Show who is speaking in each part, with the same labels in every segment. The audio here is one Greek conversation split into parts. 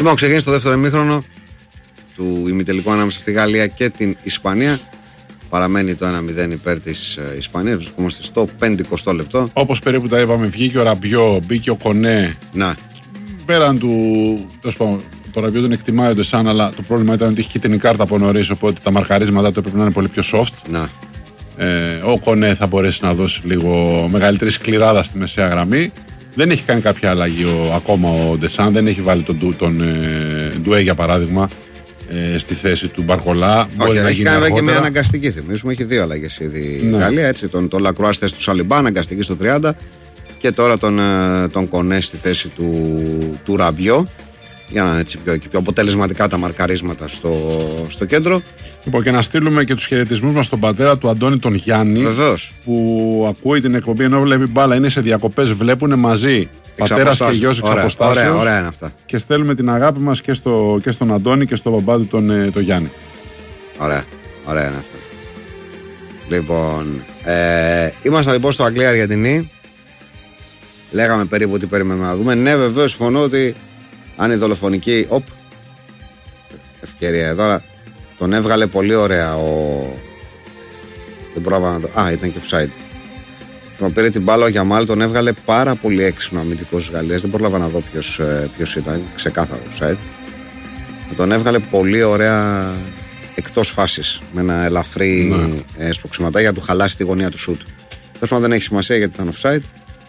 Speaker 1: Λοιπόν, ξεκίνησε το δεύτερο ημίχρονο του ημιτελικού ανάμεσα στη Γαλλία και την Ισπανία. Παραμένει το 1-0 υπέρ της Ισπανίας. Βρισκόμαστε στο 50 λεπτό.
Speaker 2: Όπως περίπου τα είπαμε, βγήκε ο Ραμπιό, μπήκε ο Κονέ.
Speaker 1: Να.
Speaker 2: Πέραν του. Το Ραμπιό τον εκτιμάει ο Ντεσάν, αλλά το πρόβλημα ήταν ότι είχε κίτρινη κάρτα από νωρίς. Οπότε τα μαρκαρίσματα του έπρεπε να είναι πολύ πιο soft.
Speaker 1: Να.
Speaker 2: Ο Κονέ θα μπορέσει να δώσει λίγο μεγαλύτερη σκληράδα στη μεσαία γραμμή. Δεν έχει κάνει κάποια αλλαγή ακόμα ο Ντεσάν. Δεν έχει βάλει τον Ντουέ για παράδειγμα στη θέση του Μπαρκολά.
Speaker 1: Όχι, έχει κάνει και μια αναγκαστική. Θυμίζουμε, έχει δύο αλλαγές ήδη η Γαλλία. Έτσι, τον Λακρουά στη θέση του Σαλιμπά, αναγκαστική στο 30. Και τώρα τον Κονέ στη θέση του Ραμπιό. Για να είναι έτσι πιο αποτελεσματικά τα μαρκαρίσματα στο κέντρο.
Speaker 2: Λοιπόν, και να στείλουμε και τους χαιρετισμούς μας στον πατέρα του Αντώνη τον Γιάννη.
Speaker 1: Βεβαίως.
Speaker 2: Που ακούει την εκπομπή ενώ βλέπει μπάλα. Είναι σε διακοπές, βλέπουν μαζί πατέρας και γιος εξ αποστάσεως.
Speaker 1: Ωραία είναι αυτά.
Speaker 2: Και στέλνουμε την αγάπη μας και στον Αντώνη και στον μπαμπά του τον Γιάννη.
Speaker 1: Ωραία είναι αυτά. Λοιπόν, ήμασταν λοιπόν στο Αγγλία-Αργεντινή. Λέγαμε περίπου τι περιμένουμε να δούμε. Ναι, βεβαίως συμφωνώ ότι αν η δολοφονική. Ευκαιρία εδώ. Τον έβγαλε πολύ ωραία δεν πρόλαβα να δω. Ήταν και offside. Τον πήρε την μπάλα ο Γιαμάλ, τον έβγαλε πάρα πολύ έξυπνο αμυντικός της Γαλλίας. Δεν πρόλαβα να δω ποιος ήταν. Ξεκάθαρο offside. Τον έβγαλε πολύ ωραία εκτός φάσης. Με ένα ελαφρύ σποξιματάκι για να του χαλάσει τη γωνία του σουτ. Τόσο δεν έχει σημασία γιατί ήταν offside.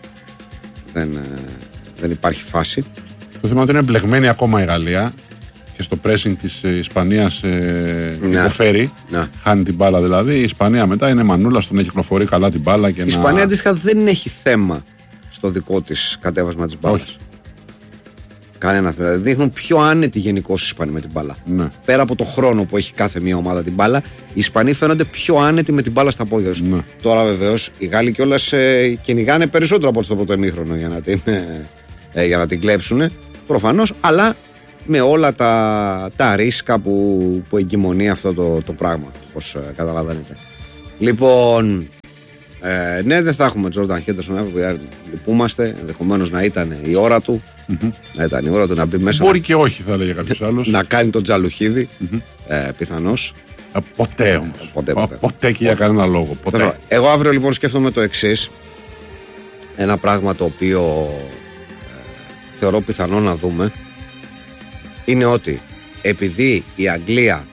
Speaker 1: Δεν υπάρχει φάση.
Speaker 2: Το θέμα είναι ότι είναι μπλεγμένη ακόμα η Γαλλία και στο pressing της Ισπανίας υποφέρει. Χάνει την μπάλα δηλαδή. Η Ισπανία μετά είναι μανούλα στο να κυκλοφορεί καλά την μπάλα. Η
Speaker 1: Ισπανία αντίστοιχα δεν έχει θέμα στο δικό της κατέβασμα της μπάλας. Κανένα θέμα. Δηλαδή δείχνουν πιο άνετοι γενικώς οι Ισπανοί με την μπάλα.
Speaker 2: Ναι.
Speaker 1: Πέρα από το χρόνο που έχει κάθε μία ομάδα την μπάλα, οι Ισπανοί φαίνονται πιο άνετοι με την μπάλα στα πόδια τους.
Speaker 2: Ναι.
Speaker 1: Τώρα βεβαίως οι Γάλλοι κιόλας κυνηγάνε περισσότερο από το πρώτο ημίχρονο για να την κλέψουν. Προφανώς, αλλά με όλα τα ρίσκα που εγκυμονεί αυτό το πράγμα, όπως καταλαβαίνετε. Λοιπόν, ναι, δεν θα έχουμε Τζόρνταν Χέντερσον, λυπούμαστε, ενδεχομένως να ήταν η ώρα του, να ήταν η ώρα του να μπει μέσα.
Speaker 2: Μπορεί και όχι, θα έλεγε κάποιος άλλος.
Speaker 1: Να κάνει τον Τζαλουχίδη, πιθανώς.
Speaker 2: Ποτέ όμως. Ποτέ και για κανένα λόγο. Ποτέ.
Speaker 1: Εγώ αύριο λοιπόν σκέφτομαι το εξής. Ένα πράγμα το οποίο θεωρώ πιθανό να δούμε είναι ότι επειδή η Αγγλία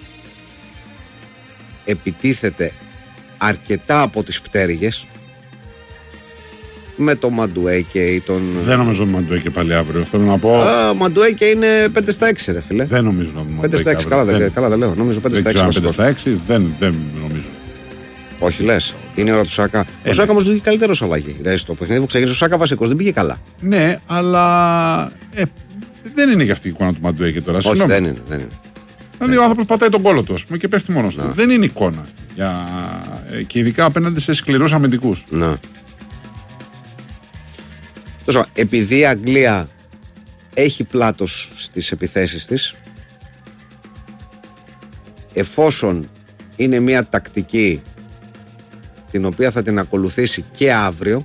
Speaker 1: επιτίθεται αρκετά από τις πτέρυγες με το Μαντουέκε ή τον.
Speaker 2: Δεν νομίζω ότι Μαντουέκε πάλι αύριο. Θέλω να πω.
Speaker 1: Μαντουέκε είναι 5 στα 6, ρε φίλε.
Speaker 2: Δεν νομίζω να δούμε.
Speaker 1: 5 στα 6, καλά δεν λέω. Νομίζω 5 στα 6.
Speaker 2: 5 στα 6, δεν νομίζω.
Speaker 1: Όχι, λες. Είναι η ώρα του Σάκα. Ο Σάκα όμως βγήκε καλύτερος αλλαγή. Στο παιχνίδι που ξεκίνησε ο Σάκα βασικός δεν πήγε καλά.
Speaker 2: Ναι, αλλά δεν είναι και αυτή η εικόνα του Μαντουέκε τώρα.
Speaker 1: Όχι, δεν είναι.
Speaker 2: Δηλαδή ο άνθρωπος πατάει τον κόλο του και πέφτει μόνος του. Δεν είναι εικόνα αυτή. Και ειδικά απέναντι σε σκληρούς αμυντικούς.
Speaker 1: Να. Τόσο, επειδή η Αγγλία έχει πλάτος στις επιθέσεις της, εφόσον είναι μια τακτική την οποία θα την ακολουθήσει και αύριο,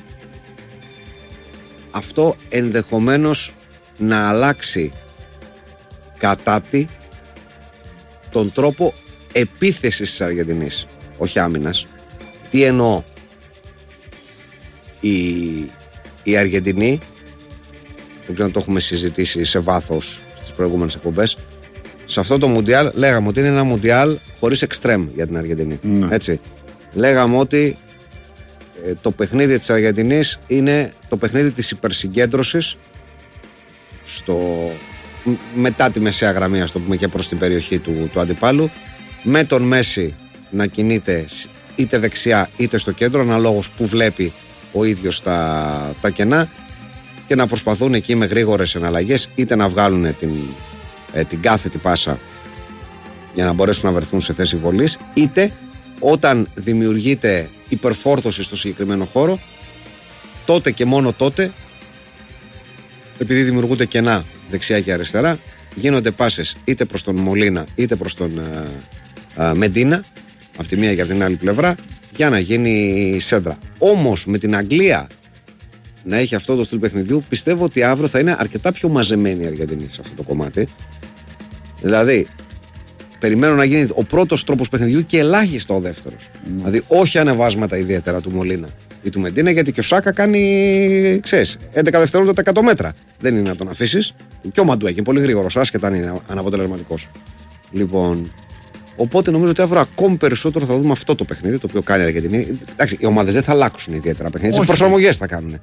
Speaker 1: αυτό ενδεχομένως να αλλάξει κατά τον τρόπο επίθεσης της Αργεντινής, όχι άμυνας. Τι εννοώ? Η Αργεντινή, δεν ξέρω αν το έχουμε συζητήσει σε βάθος στις προηγούμενες εκπομπές, σε αυτό το Μουντιάλ λέγαμε ότι είναι ένα Μουντιάλ χωρίς εξτρέμ για την Αργεντινή. Έτσι. Λέγαμε ότι το παιχνίδι της Αργεντινής είναι το παιχνίδι της υπερσυγκέντρωσης μετά τη μεσαία γραμμή, ας το πούμε, και προς την περιοχή του αντιπάλου, με τον Μέση να κινείται είτε δεξιά είτε στο κέντρο, αναλόγως που βλέπει ο ίδιος τα κενά, και να προσπαθούν εκεί με γρήγορες εναλλαγές είτε να βγάλουν την κάθετη πάσα για να μπορέσουν να βρεθούν σε θέση βολής, είτε όταν δημιουργείται υπερφόρτωση στο συγκεκριμένο χώρο, τότε και μόνο τότε, επειδή δημιουργούνται κενά δεξιά και αριστερά, γίνονται πάσες είτε προς τον Μολίνα είτε προς τον Μεντίνα, από τη μία και από την άλλη πλευρά, για να γίνει σέντρα. Όμως με την Αγγλία να έχει αυτό το στυλ παιχνιδιού, πιστεύω ότι αύριο θα είναι αρκετά πιο μαζεμένη η Αργεντινή σε αυτό το κομμάτι. Δηλαδή, περιμένω να γίνει ο πρώτος τρόπος παιχνιδιού και ελάχιστα ο δεύτερος. Δηλαδή, όχι ανεβάσματα ιδιαίτερα του Μολίνα ή του Μεντίνα, γιατί και ο Σάκα κάνει, ξέρεις, 11 δευτερόλεπτα τα 100 μέτρα. Δεν είναι να τον αφήσεις. Και ο Μαντουέκ είναι πολύ γρήγορος, άσχετα αν είναι αναποτελεσματικός. Λοιπόν, οπότε νομίζω ότι αύριο ακόμη περισσότερο θα δούμε αυτό το παιχνίδι το οποίο κάνει η Αργεντινή. Εντάξει, οι ομάδες δεν θα αλλάξουν ιδιαίτερα παιχνίδια, προσαρμογές θα κάνουν.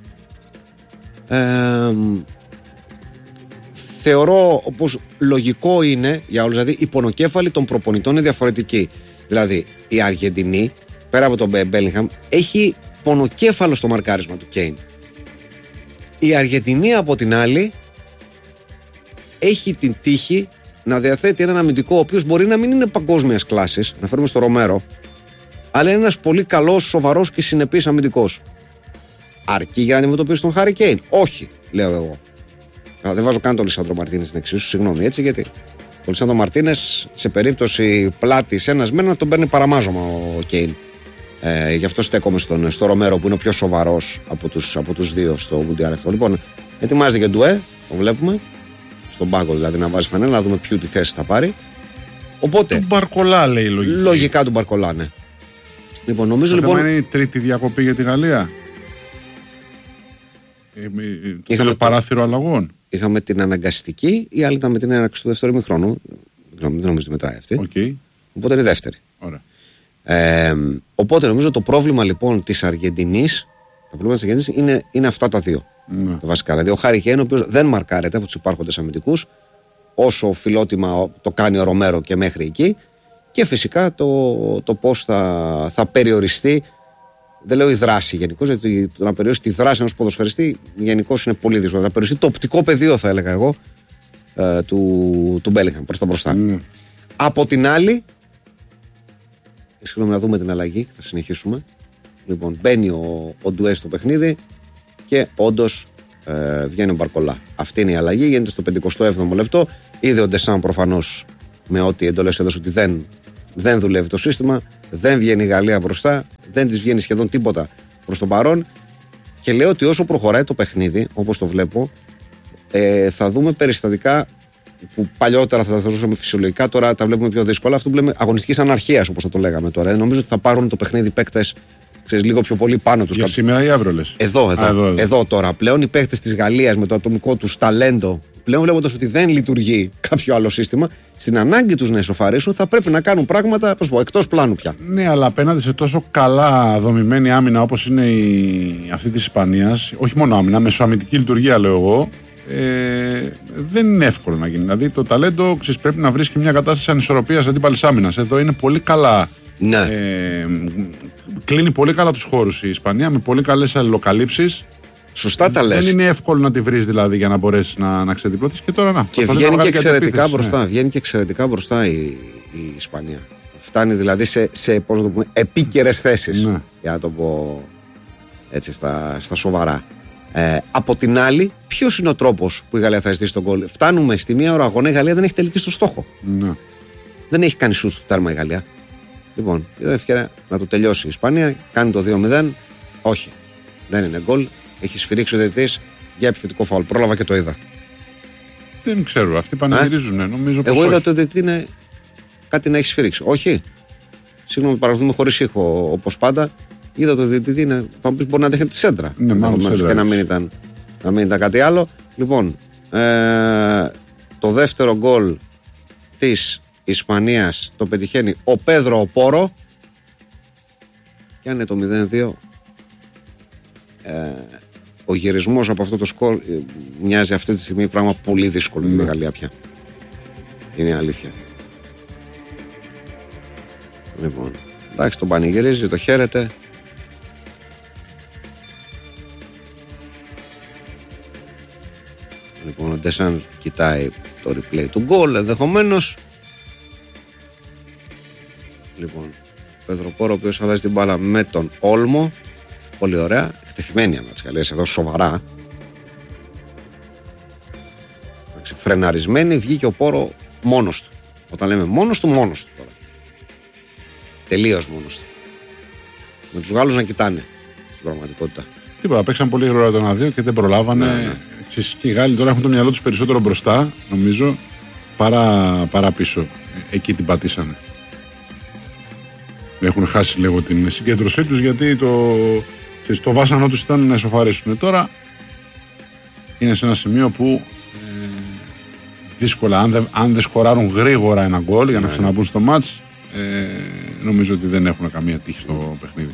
Speaker 1: Θεωρώ πως λογικό είναι για όλους, δηλαδή η πονοκέφαλη των προπονητών είναι διαφορετική. Δηλαδή η Αργεντινή, πέρα από τον Μπέλιγχαμ, έχει πονοκέφαλο στο μαρκάρισμα του Κέιν. Η Αργεντινή από την άλλη έχει την τύχη να διαθέτει έναν αμυντικό ο οποίος μπορεί να μην είναι παγκόσμιας κλάσης, να φέρουμε στο Ρομέρο, αλλά είναι ένας πολύ καλός, σοβαρός και συνεπής αμυντικός. Αρκεί για να αντιμετωπίσει τον Χάρι Κέιν? Όχι, λέω εγώ. Δεν βάζω καν τον Λισάνδρο Μαρτίνες στην εξίσου, συγγνώμη, έτσι, γιατί ο Λισάνδρο Μαρτίνες σε περίπτωση πλάτης ένας με έναν τον παίρνει παραμάζωμα ο Κέιν. Γι' αυτό στέκομαι στο Ρομέρο που είναι ο πιο σοβαρός από τους δύο στο Μουντιάλ αυτό. Λοιπόν, ετοιμάζεται και ντουέ, το βλέπουμε. Στον πάγκο δηλαδή να βάζει φανέλα, να δούμε ποιου τη θέση θα πάρει. Οπότε.
Speaker 2: Του Μπαρκολά λέει λογικά.
Speaker 1: Λογικά του Μπαρκολά, ναι. Λοιπόν, νομίζω λοιπόν.
Speaker 2: Είναι η τρίτη διακοπή για τη Γαλλία. Είχαμε παράθυρο αλλαγών.
Speaker 1: Είχαμε την αναγκαστική, η άλλη ήταν με την έναρξη του δεύτερου ημιχρόνου. Δεν νομίζω ότι μετράει αυτή.
Speaker 2: Okay.
Speaker 1: Οπότε είναι η δεύτερη.
Speaker 2: Ωραία.
Speaker 1: Οπότε νομίζω το πρόβλημα λοιπόν της Αργεντινής, τα προβλήματα της Αργεντινής είναι αυτά τα δύο.
Speaker 2: Ναι.
Speaker 1: Τα βασικά. Δηλαδή ο Χάρι Κέιν, ο οποίος δεν μαρκάρεται από τους υπάρχοντες αμυντικούς, όσο φιλότιμα το κάνει ο Ρομέρο και μέχρι εκεί, και φυσικά το πώς θα περιοριστεί. Δεν λέω η δράση γενικώς, γιατί το να περιορίσει τη δράση ενός ποδοσφαιριστή γενικώς είναι πολύ δύσκολο. Να περιοριστεί το οπτικό πεδίο, θα έλεγα εγώ, του Μπέλιγχαμ προς τα μπροστά. Από την άλλη, συγγνώμη, να δούμε την αλλαγή και θα συνεχίσουμε. Λοιπόν, μπαίνει ο Ντουέ στο παιχνίδι και όντως βγαίνει ο Μπαρκολά. Αυτή είναι η αλλαγή, γίνεται στο 57ο λεπτό. Είδε ο Ντεσάν προφανώς με ό,τι εντολές έδωσε ότι δεν δουλεύει το σύστημα, δεν βγαίνει η Γαλλία μπροστά, δεν της βγαίνει σχεδόν τίποτα προς τον παρόν. Και λέω ότι όσο προχωράει το παιχνίδι, όπως το βλέπω, θα δούμε περιστατικά που παλιότερα θα τα θεωρούσαμε φυσιολογικά, τώρα τα βλέπουμε πιο δύσκολα. Αυτό που λέμε αγωνιστικής αναρχίας, όπως θα το λέγαμε τώρα. Νομίζω ότι θα πάρουν το παιχνίδι παίκτες, ξέρεις, λίγο πιο πολύ πάνω τους.
Speaker 2: Για σήμερα ή αύριο λες?
Speaker 1: Εδώ τώρα. Πλέον οι παίκτες της Γαλλίας με το ατομικό τους ταλέντο, πλέον βλέποντας ότι δεν λειτουργεί κάποιο άλλο σύστημα, στην ανάγκη τους να ισοφαρίσουν θα πρέπει να κάνουν πράγματα εκτός πλάνου πια. Ναι,
Speaker 2: αλλά απέναντι σε τόσο καλά δομημένη άμυνα όπως είναι αυτή της Ισπανίας, όχι μόνο άμυνα, μεσοαμυντική λειτουργία λέω εγώ, δεν είναι εύκολο να γίνει. Δηλαδή το ταλέντο πρέπει να βρίσκει μια κατάσταση ανισορροπίας αντίπαλης άμυνας. Εδώ είναι πολύ καλά.
Speaker 1: Ναι.
Speaker 2: Κλείνει πολύ καλά τους χώρους η Ισπανία με πολύ καλές αλληλοκαλύψεις.
Speaker 1: Σωστά τα λες.
Speaker 2: Δεν είναι εύκολο να τη βρεις δηλαδή για να μπορέσει να ξεδιπλωθείς. Και τώρα
Speaker 1: και βγαίνει και εξαιρετικά μπροστά. Ναι. Βγαίνει και εξαιρετικά μπροστά η Ισπανία. Φτάνει δηλαδή σε πώς να το πούμε, επίκαιρες θέσεις. Ναι. Για να το πω έτσι στα σοβαρά. Από την άλλη, ποιος είναι ο τρόπος που η Γαλλία θα ζητήσει τον γκολ? Φτάνουμε στη μία ώρα αγώνα, η Γαλλία δεν έχει τελική στο στόχο.
Speaker 2: Ναι.
Speaker 1: Δεν έχει κάνει σουτ στο τέρμα η Γαλλία. Λοιπόν, είδα ευκαιρία να το τελειώσει η Ισπανία, κάνει το 2-0. Όχι, δεν είναι γκολ. Έχει σφυρίξει ο διαιτητής για επιθετικό φάουλ. Πρόλαβα και το είδα.
Speaker 2: Δεν ξέρω, αυτοί πανηγυρίζουν. Νομίζω πως
Speaker 1: εγώ είδα
Speaker 2: όχι.
Speaker 1: το διαιτητή είναι κάτι να έχει σφυρίξει. Όχι. Συγγνώμη, παρακολουθούμε χωρίς ήχο όπως πάντα. Είδα το διαιτητή, θα μου πει μπορεί να δέχεται τη σέντρα.
Speaker 2: Ναι, μάλλον
Speaker 1: και να μην ήταν κάτι άλλο. Λοιπόν, το δεύτερο γκολ της Ισπανίας το πετυχαίνει ο Πέδρο Πόρο. Και αν είναι το 0-2, ο γυρισμός από αυτό το σκορ μοιάζει αυτή τη στιγμή πράγμα πολύ δύσκολο για τη Γαλλία πια. Είναι η αλήθεια. Λοιπόν, εντάξει, τον πανηγυρίζει, το χαίρεται. Λοιπόν, ο Ντεσάν κοιτάει το replay του γκολ, ενδεχομένως. Λοιπόν, ο Πεδροπόρο, ο οποίος αλλάζει την μπάλα με τον Όλμο. Πολύ ωραία, εκτεθειμένη ανά τις Γαλλίες εδώ, σοβαρά. Φρεναρισμένη, βγήκε ο Πόρο μόνος του. Όταν λέμε μόνος του τώρα. Τελείως μόνος του. Με τους Γάλλους να κοιτάνε στην πραγματικότητα.
Speaker 2: Τίποτα, παίξαν πολύ γρήγορα το 1-2 και δεν προλάβανε.
Speaker 1: Ναι.
Speaker 2: Και οι Γάλλοι τώρα έχουν το μυαλό τους περισσότερο μπροστά, νομίζω, παρά πίσω. Εκεί την πατήσανε. Έχουν χάσει λίγο την συγκέντρωσή τους, γιατί το βάσανό τους ήταν να εσωφαρίσουν. Τώρα είναι σε ένα σημείο που δύσκολα, αν δεν σκοράρουν γρήγορα ένα γκολ για να ξαναμπούν στο μάτς, νομίζω ότι δεν έχουν καμία τύχη στο παιχνίδι.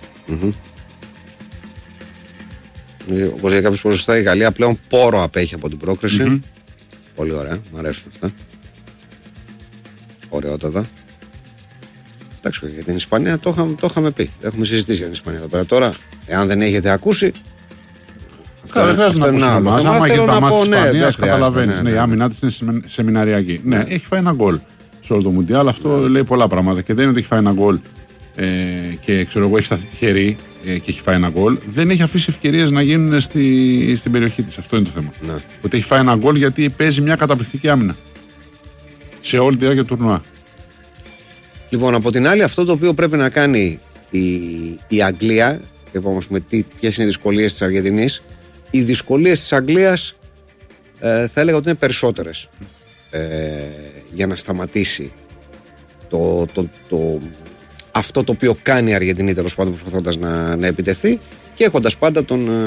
Speaker 1: Όπως για κάποιους ποσοστά, η Γαλλία πλέον πόρο απέχει από την πρόκριση. Πολύ ωραία, μου αρέσουν αυτά. Ωραιότατα. Εντάξει, για την Ισπανία το είχαμε πει. Έχουμε συζητήσει για την Ισπανία εδώ πέρα. Τώρα, εάν δεν έχετε ακούσει.
Speaker 2: Δεν χρειάζεται να ακούσει εμάς. Άμα έχεις τα μάτια της Ισπανίας, καταλαβαίνεις. Η άμυνά της είναι σεμιναριακή. Ναι, έχει φάει ένα γκολ σε όλο το Μουντιάλ. Αυτό λέει πολλά πράγματα. Και δεν είναι ότι έχει φάει ένα γκολ και ξέρω εγώ έχει σταθεί τυχερή και έχει φάει ένα γκολ. Δεν έχει αφήσει ευκαιρίες να γίνουν στην περιοχή της. Αυτό είναι το θέμα. Ναι. Ότι έχει φάει ένα γκολ γιατί παίζει μια καταπληκτική άμυνα σε όλη τη διάρκεια του τουρνουά.
Speaker 1: Λοιπόν, από την άλλη, αυτό το οποίο πρέπει να κάνει η Αγγλία, και είπαμε ποιες είναι οι δυσκολίες της Αργεντινής. Οι δυσκολίες της Αγγλίας θα έλεγα ότι είναι περισσότερες για να σταματήσει αυτό το οποίο κάνει η Αργεντινή, τέλος πάντων, προσπαθώντας να επιτεθεί και έχοντας πάντα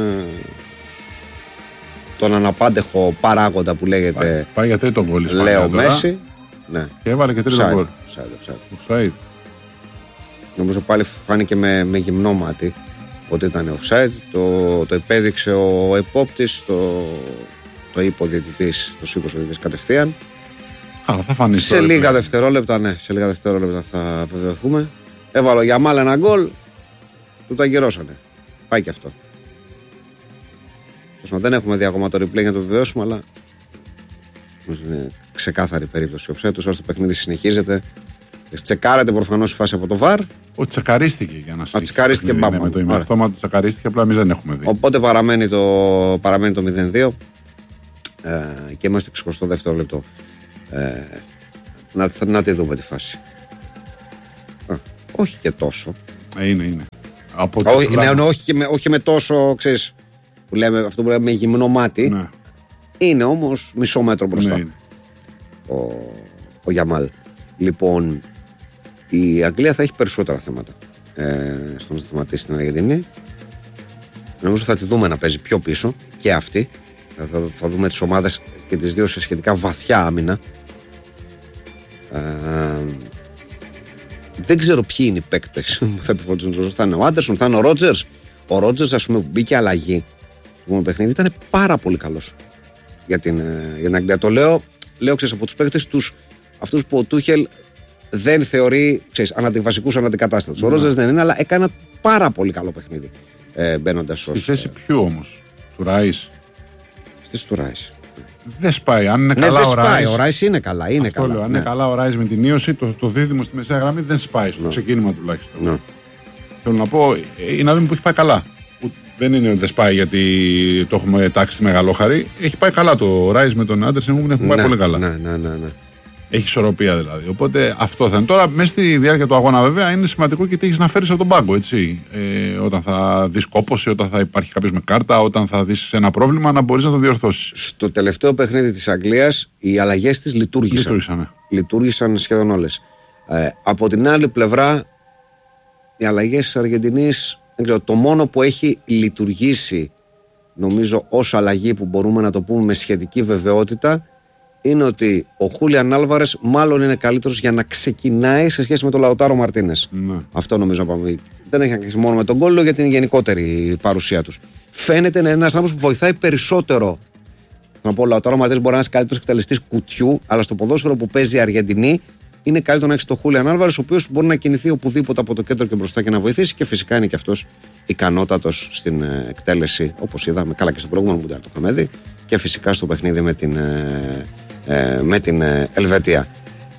Speaker 1: τον αναπάντεχο παράγοντα που λέγεται
Speaker 2: πάει για τρίτο γκολ,
Speaker 1: Λέο Μέση. Ναι.
Speaker 2: Και έβαλε και τρίτο γκολ. Offside.
Speaker 1: Νομίζω πάλι φάνηκε με γυμνό μάτι ότι ήταν offside. Το επέδειξε ο επόπτης, το είπε ο διαιτητής, το σήκωσε ο διαιτητής κατευθείαν.
Speaker 2: Αλλά θα φανεί
Speaker 1: σε λίγα δευτερόλεπτα, ναι, σε λίγα δευτερόλεπτα θα βεβαιωθούμε. Έβαλε ο Γιαμάλ ένα γκολ, του το αγκυρώσανε. Πάει και αυτό. Δεν έχουμε δει ακόμα το replay για να το βεβαιώσουμε, αλλά είναι ξεκάθαρη περίπτωση offside. Όσο το παιχνίδι συνεχίζεται. Τσεκάρεται προφανώς η φάση από το VAR.
Speaker 2: Τσεκαρίστηκε για να συνεχίσει.
Speaker 1: Τσεκαρίστηκε μπάμπα.
Speaker 2: Με το ημιαυτόματο τσεκαρίστηκε, απλά εμείς δεν έχουμε δει.
Speaker 1: Οπότε παραμένει το 0-2 και είμαστε στο 22ο λεπτό. Να τη δούμε τη φάση. Όχι και τόσο.
Speaker 2: Είναι.
Speaker 1: Όχι με τόσο, ξέρεις, αυτό που λέμε με γυμνό μάτι. Ναι. Είναι όμως μισό μέτρο μπροστά. Ναι, ο Γιαμάλ. Λοιπόν, η Αγγλία θα έχει περισσότερα θέματα στο να σταματήσει την Αργεντινή. Νομίζω θα τη δούμε να παίζει πιο πίσω και αυτή. Θα δούμε τις ομάδες και τις δύο σε σχετικά βαθιά άμυνα. Δεν ξέρω ποιοι είναι οι παίκτες που θα επιφορτήσουν. Θα είναι ο Άντερσον, θα είναι ο Ρότζερς. Ο Ρότζερς, ας πούμε, που μπήκε αλλαγή το παιχνίδι, ήταν πάρα πολύ καλός για την Αγγλία. Το λέω ξέρεις, από τους παίκτες αυτούς που ο Τούχελ δεν θεωρεί, ξέρεις, βασικούς αναντικατάστατους. Ο Ρότζερς δεν είναι, αλλά έκανε πάρα πολύ καλό παιχνίδι μπαίνοντας ως.
Speaker 2: Στη θέση ποιου όμως, του Ράις?
Speaker 1: Στη θέση του Ράις.
Speaker 2: Δεν σπάει. Αν είναι καλά ο Ράις.
Speaker 1: Ο Ράις είναι καλά. Είναι καλά.
Speaker 2: Αν είναι καλά ο Ράις με την ίωση, το δίδυμο στη μεσαία γραμμή δεν σπάει στο ξεκίνημα τουλάχιστον. Θέλω να πω, είναι ένα δίδυμο που έχει πάει καλά. Που δεν είναι ότι δεν σπάει γιατί το έχουμε τάξει στη μεγαλόχαρη. Έχει πάει καλά το Ράις με τον Άντερσεν, έχουν πάει πολύ καλά.
Speaker 1: Ναι.
Speaker 2: Έχει ισορροπία δηλαδή. Οπότε αυτό θα είναι. Τώρα, μέσα στη διάρκεια του αγώνα, βέβαια, είναι σημαντικό και τι έχει να φέρει από τον πάγκο. Έτσι. Όταν θα δει κόπωση, όταν θα υπάρχει κάποιο με κάρτα, όταν θα δει ένα πρόβλημα, να μπορεί να το διορθώσει. Στο
Speaker 1: τελευταίο παιχνίδι της Αγγλίας, οι αλλαγές της λειτουργήσαν σχεδόν όλες. Από την άλλη πλευρά, οι αλλαγές της Αργεντινής, δεν ξέρω, το μόνο που έχει λειτουργήσει, νομίζω, ως αλλαγή που μπορούμε να το πούμε με σχετική βεβαιότητα, είναι ότι ο Χούλιαν Άλβαρες μάλλον είναι καλύτερος για να ξεκινάει σε σχέση με τον Λαουτάρο Μαρτίνες. Ναι. Αυτό νομίζω να πάμε. Δεν έχει να κάνει μόνο με τον γκολ, για την γενικότερη παρουσία τους. Φαίνεται να είναι ένας άνθρωπος που βοηθάει περισσότερο. Να πω, ο Λαουτάρο Μαρτίνες μπορεί να είναι καλύτερος εκτελεστής κουτιού, αλλά στο ποδόσφαιρο που παίζει η Αργεντινή είναι καλύτερο να έχει τον Χούλιαν Άλβαρες, ο οποίος μπορεί να κινηθεί οπουδήποτε από το κέντρο και μπροστά και να βοηθήσει, και φυσικά είναι και αυτός ικανότατος στην εκτέλεση, όπως είδαμε καλά και στο προηγούμενο Μουντιάλ το είχαμε δει, και φυσικά στο παιχνίδι με την Ελβετία.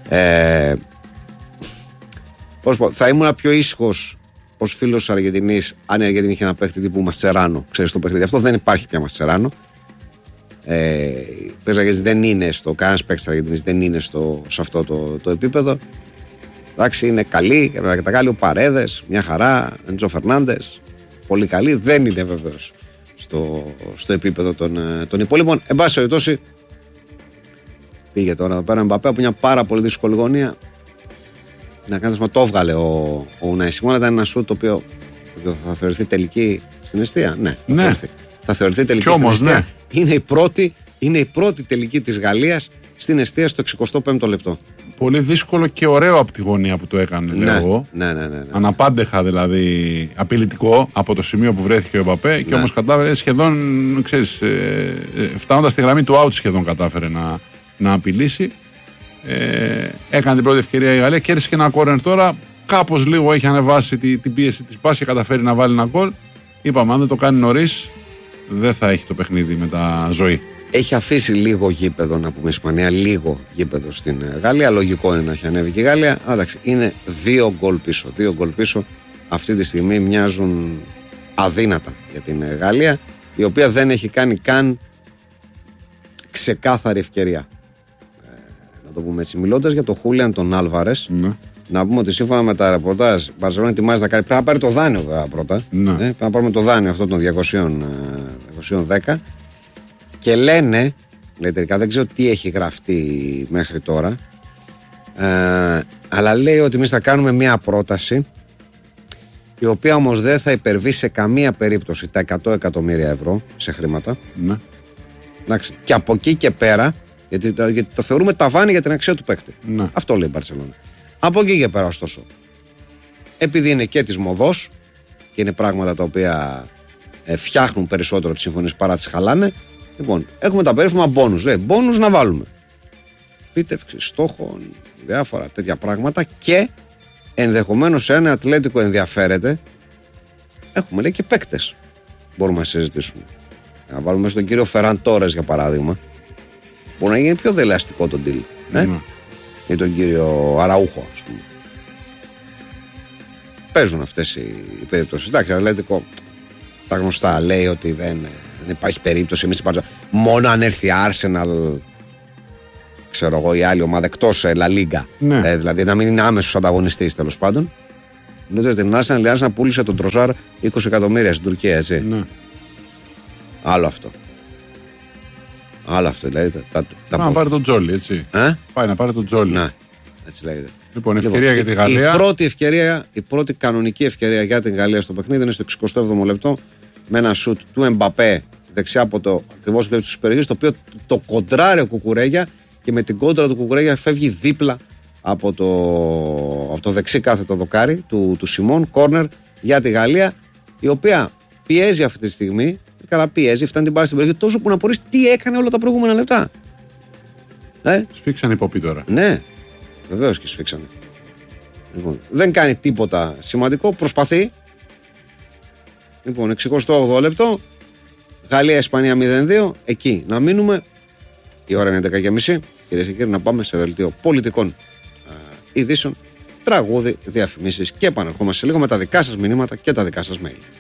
Speaker 1: Θα ήμουν πιο ήσυχος ως φίλος της Αργεντινής αν η Αργεντινή είχε ένα παίχτη τύπου Μαστσεράνο, ξέρεις, στο παιχνίδι. Αυτό δεν υπάρχει πια Μαστσεράνο. Δεν είναι κανένας παίκτης της Αργεντινής δεν είναι σε αυτό το επίπεδο. Εντάξει, είναι καλή, ο Παρέδες, μια χαρά, Εντζο Φερνάντες. πολύ καλή. Δεν είναι βεβαίως στο επίπεδο των υπόλοιπων. Εν πάση περιπτώσει, πήγε τώρα εδώ πέρα Εμπαπέ από μια πάρα πολύ δύσκολη γωνία. Να κάνεις, μα το έβγαλε ο Ουνάι Σιμών. Ήταν ένα σουτ το οποίο θα θεωρηθεί τελική στην εστία. Ναι. Θα θεωρηθεί τελική στην εστία. Ναι. Είναι η πρώτη τελική της Γαλλίας στην εστία στο 65ο λεπτό.
Speaker 2: Πολύ δύσκολο και ωραίο από τη γωνία που το έκανε, λέω εγώ.
Speaker 1: Ναι.
Speaker 2: Αναπάντεχα δηλαδή, απειλητικό από το σημείο που βρέθηκε ο Εμπαπέ και όμως κατάφερε σχεδόν, ξέρεις, φτάνοντας στη γραμμή του out σχεδόν κατάφερε να απειλήσει. Έκανε την πρώτη ευκαιρία η Γαλλία, κέρδισε και ένα κόρνερ τώρα. Κάπως λίγο έχει ανεβάσει την πίεση της πάσης και καταφέρει να βάλει ένα γκολ. Είπαμε, αν δεν το κάνει νωρίς, δεν θα έχει το παιχνίδι με τα ζωή.
Speaker 1: Έχει αφήσει λίγο γήπεδο, να πούμε, Ισπανία, λίγο γήπεδο στην Γαλλία. Λογικό είναι να έχει ανέβει και η Γαλλία. Εντάξει, είναι 2 γκολ πίσω. 2 γκολ πίσω αυτή τη στιγμή μοιάζουν αδύνατα για την Γαλλία, η οποία δεν έχει κάνει καν ξεκάθαρη ευκαιρία. Να το πούμε έτσι. Μιλώντας για τον Χούλιαν τον Άλβαρες, να πούμε ότι σύμφωνα με τα ρεπορτάζ, η Μπαρσελόνα ετοιμάζεται να κάνει. Πρέπει να πάρει το δάνειο βέβαια πρώτα. Πρέπει να πάρουμε το δάνειο αυτό των 210. Και λένε, τελικά δεν ξέρω τι έχει γραφτεί μέχρι τώρα, αλλά λέει ότι εμείς θα κάνουμε μια πρόταση η οποία όμως δεν θα υπερβεί σε καμία περίπτωση τα 100 εκατομμύρια ευρώ σε χρήματα. Εντάξει, και από εκεί και πέρα, γιατί το θεωρούμε ταβάνι για την αξία του παίκτη. Αυτό λέει η Μπαρσελόνα. Από εκεί και πέρα, ωστόσο, επειδή είναι και της μοδός και είναι πράγματα τα οποία φτιάχνουν περισσότερο τις συμφωνίες παρά τις χαλάνε, λοιπόν, έχουμε τα περίφημα μπόνους. Λέει μπόνους να βάλουμε επίτευξη στόχων, διάφορα τέτοια πράγματα, και ενδεχομένως ένα Ατλέτικο ενδιαφέρεται. Έχουμε, λέει, και παίκτες μπορούμε να συζητήσουμε. Να βάλουμε στον κύριο Φεράν Τόρες για παράδειγμα. Μπορεί να γίνει πιο δελεαστικό το deal. Ή τον κύριο Αραούχο, ας πούμε. Παίζουν αυτές οι περιπτώσεις. Εντάξει, Ατλέτικο τα γνωστά λέει ότι δεν υπάρχει περίπτωση. Εμείς μόνο αν έρθει η Arsenal, ξέρω εγώ, η άλλη ομάδα εκτός La Liga. Δηλαδή να μην είναι άμεσος ανταγωνιστής, τέλος πάντων. Νομίζω ότι την Arsenal πούλησε τον Τροσάρ 20 εκατομμύρια στην Τουρκία, έτσι. Άλλο αυτό. Δηλαδή.
Speaker 2: Πάει να πάρει τον Τζόλι, έτσι. Πάει να πάρει τον Τζόλι.
Speaker 1: Ναι, έτσι λέγεται.
Speaker 2: Λοιπόν, ευκαιρία για τη Γαλλία.
Speaker 1: Η πρώτη κανονική ευκαιρία για την Γαλλία στο παιχνίδι είναι στο 67ο λεπτό, με ένα σουτ του Εμπαπέ δεξιά από το ακριβώς πλευρό της περιοχής, το οποίο το κοντράρει ο Κουκουρέγια και με την κόντρα του Κουκουρέγια φεύγει δίπλα από το δεξί κάθετο δοκάρι του Σιμών. Κόρνερ για τη Γαλλία, η οποία πιέζει αυτή τη στιγμή. Καλά, πιέζει, φτάνει την μπάλα στην περιοχή, τόσο που να απορείς τι έκανε όλα τα προηγούμενα λεπτά.
Speaker 2: Σφίξανε υποπή τώρα.
Speaker 1: Ναι, βεβαίως και σφίξανε. Λοιπόν, δεν κάνει τίποτα σημαντικό, προσπαθεί. Λοιπόν, 68ο λεπτό, Γαλλία-Ισπανία 0-2, εκεί να μείνουμε. Η ώρα είναι 10:30, κυρίες και κύριοι, να πάμε σε δελτίο πολιτικών ειδήσεων, τραγούδι, διαφημίσεις και επαναρχόμαστε λίγο με τα δικά σας μηνύματα και τα δικά σας mail.